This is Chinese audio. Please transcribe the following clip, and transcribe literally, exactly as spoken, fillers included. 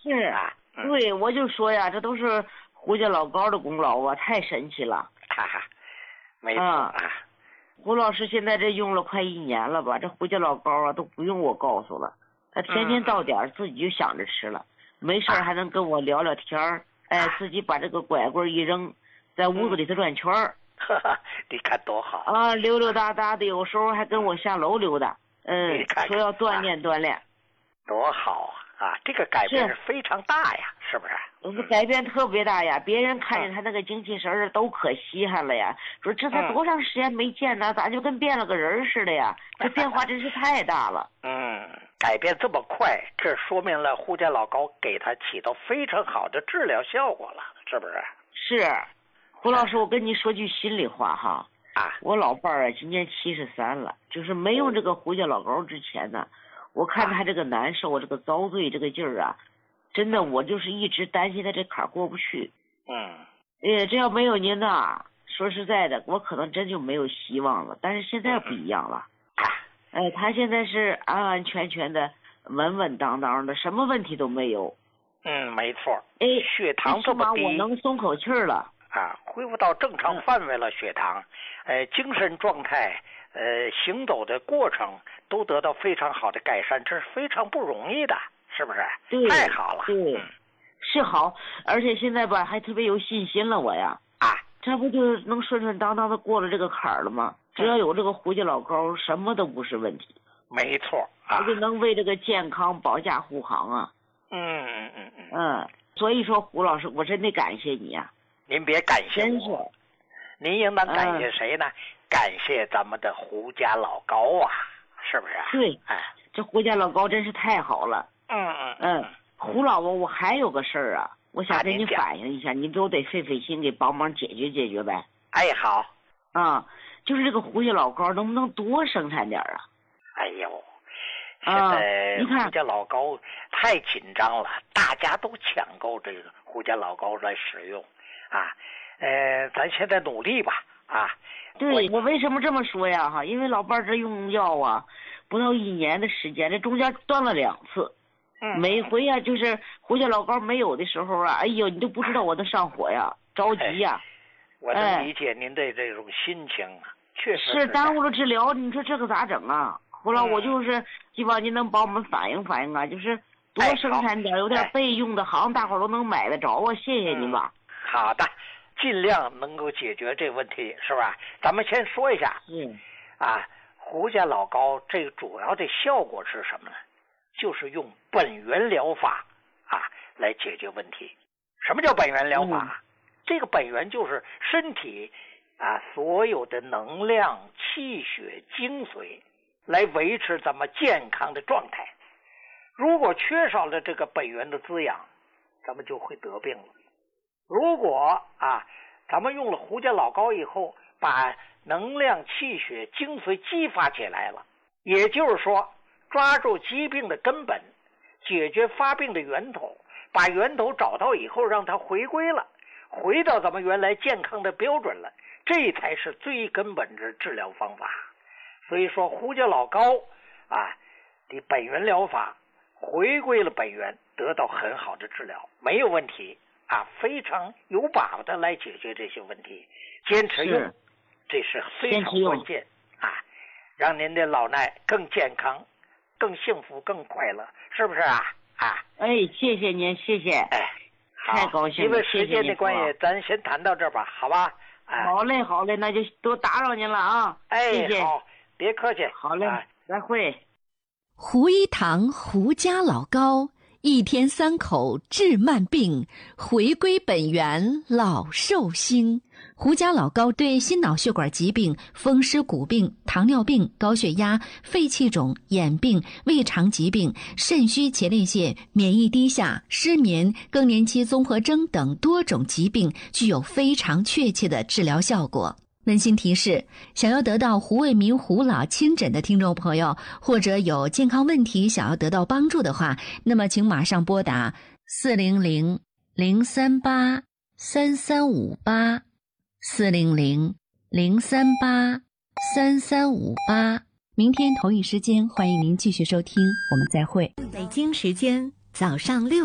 是啊，嗯、对，我就说呀，这都是胡家老高的功劳啊，太神奇了。 哈哈，没错啊。 胡老师现在这用了快一年了吧？这胡家老高啊，都不用我告诉了，他天天到点、嗯、自己就想着吃了，没事还能跟我聊聊天儿、啊，哎，自己把这个拐棍一扔，在屋子里头转圈儿。 哈哈，你看多好啊！溜溜达达的，有时候还跟我下楼溜达。嗯， 看看说要锻炼锻炼， 多好啊！啊，这个改变是非常大呀，是不是？ 我们改变特别大呀！别人看见他那个精气神儿都可稀罕了呀，说这才多长时间没见呢，咋就跟变了个人似的呀？这变化真是太大了。 嗯，改变这么快，这说明了胡家老高给他起到非常好的治疗效果了，是不是？ 是。胡老师，我跟你说句心里话哈， 啊， 我老伴儿啊今年七十三了，就是没用这个胡家老高之前呢，我看他这个难受，这个遭罪这个劲儿啊，真的我就是一直担心他这坎儿过不去。 嗯， 哎，这要没有您呐，说实在的，我可能真就没有希望了。但是现在不一样了，哎，他现在是安安全全的、稳稳当当的，什么问题都没有。 嗯，没错。 哎， 血糖这么低， 我能松口气儿了。 啊，恢复到正常范围了，血糖，呃，精神状态，呃，行走的过程都得到非常好的改善，这是非常不容易的，是不是？ 对， 太好了， 对，嗯、是好，而且现在吧还特别有信心了，我呀， 啊， 这不就能顺顺当当的过了这个坎儿了吗？只要有这个胡家老高，什么都不是问题。 没错啊， 我就能为这个健康保驾护航啊。 嗯嗯嗯嗯嗯，所以说胡老师，我真得感谢你呀、啊。 您别感谢我，您应当感谢谁呢？嗯、感谢咱们的胡家老高啊，是不是？ 对， 哎， 这胡家老高真是太好了。 嗯嗯嗯，胡老伯，我还有个事儿啊，我想跟你反映一下，你都得费费心给帮忙解决解决呗。 哎，好。 啊，就是这个胡家老高能不能多生产点啊？ 哎呦，现在胡家老高太紧张了，大家都抢购这个胡家老高来使用。啊，呃，咱现在努力吧，啊， 对，我为什么这么说呀？哈，因为老伴儿这用药啊，不到一年的时间，这中间断了两次， 嗯， 每回呀、啊，就是胡家老高没有的时候啊，哎呦，你都不知道我的上火呀，着急呀。 哎、我能理解您的这种心情啊，确实是耽误了治疗，你说这个咋整啊？后来我就是希望您能帮我们反映反映啊，就是多生产点， 哎、 有点备用的，好像大伙儿都能买得着啊，谢谢您吧。 嗯好的，尽量能够解决这个问题，是吧？咱们先说一下， 嗯， 啊，胡家老高这个主要的效果是什么呢？就是用本源疗法啊来解决问题。什么叫本源疗法？嗯、这个本源就是身体啊所有的能量、气血、精髓，来维持咱们健康的状态。如果缺少了这个本源的滋养，咱们就会得病了。如果啊，咱们用了胡家老高以后，把能量、气血、精髓激发起来了，也就是说，抓住疾病的根本，解决发病的源头，把源头找到以后，让它回归了，回到咱们原来健康的标准了，这才是最根本的治疗方法。所以说，胡家老高啊的本源疗法回归了本源，得到很好的治疗，没有问题。啊，非常有把握的来解决这些问题，坚持用，这是非常关键啊，让您的老衲更健康、更幸福、更快乐，是不是啊？啊， 哎，谢谢您，谢谢， 哎， 太高兴了， 因为时间的关系，咱先谈到这儿吧，好吧？哎， 好嘞，好嘞，那就多打扰您了啊， 哎， 谢谢， 好，别客气， 好嘞， 哎、 再会。 胡一堂胡家老高。一天三口治慢病，回归本源老寿星。胡家老高对心脑血管疾病、风湿骨病、糖尿病、高血压、肺气肿、眼病、胃肠疾病、肾虚前列腺、免疫低下、失眠、更年期综合征等多种疾病具有非常确切的治疗效果。温馨提示：想要得到胡卫民胡老亲诊的听众朋友，或者有健康问题想要得到帮助的话，那么请马上拨打四零零零三八三三五八四零零零三八三三五八。明天同一时间，欢迎您继续收听，我们再会。 北京时间早上六